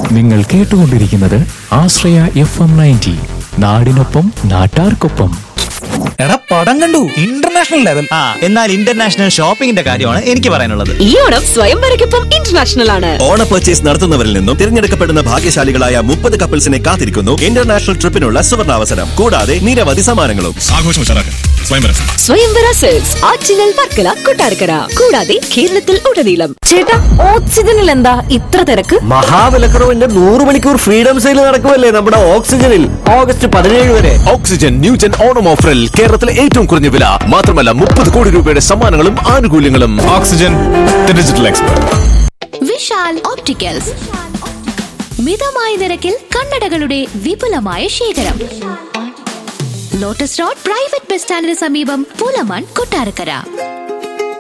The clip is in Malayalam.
നിങ്ങൾ കേട്ടുകൊണ്ടിരിക്കുന്നത് ആശ്രയ FM 90, നാടിനൊപ്പം നാട്ടാർക്കൊപ്പം. എടാ പടം കണ്ടു, ഇന്റർനാഷണൽ ലെവൽ. എന്നാൽ ഇന്റർനാഷണൽ ഷോപ്പിംഗിന്റെ കാര്യമാണ് എനിക്ക് പറയാനുള്ളത്. ഈ ഓണം സ്വയംവരയ്ക്കൊപ്പം ഇന്റർനാഷണൽ ആണ്. ഓണ പർച്ചേസ് നടത്തുന്നവരിൽ നിന്നും തിരഞ്ഞെടുക്കപ്പെടുന്ന ഭാഗ്യശാലികളായ 30 കപ്പിൾസിനെ കാത്തിരിക്കുന്നു ഇന്റർനാഷണൽ ട്രിപ്പിനുള്ള സുവർണാവസരം. കൂടാതെ നിരവധി സമ്മാനങ്ങളും. സ്വയംവര സെൽസ് ആറ്റിങ്ങൽ, വർക്കല, കൊട്ടാരക്കര, കൂടാതെ കേരളത്തിൽ ഉടനീളം. ചേട്ടാ, ഓക്സിജനിൽ എന്താ ഇത്ര തിരക്ക്? മഹാവിലക്കുറവിന്റെ 100 മണിക്കൂർ ഫ്രീഡം സെയിൽ നടക്കുമല്ലേ നമ്മുടെ ഓക്സിജനിൽ. ഓഗസ്റ്റ് 17 വരെ. ഓക്സിജൻ ന്യൂജൻ ഓണം ഓഫറിൽ കേരളത്തിലെ ഏറ്റവും കുറഞ്ഞ വില, മാത്രമല്ല 30 കോടി രൂപയുടെ സമ്മാനങ്ങളും ആനുകൂല്യങ്ങളും. Oxygen, the digital expert. Vishal opticals, മിതമായ നിരക്കിൽ കണ്ണടകളുടെ വിപുലമായ ശേഖരം. ലോട്ടസ് റോഡ് പ്രൈവറ്റ് ബസ് സ്റ്റാൻഡിന് സമീപം, പൂലമാൻ, കൊട്ടാരക്കര.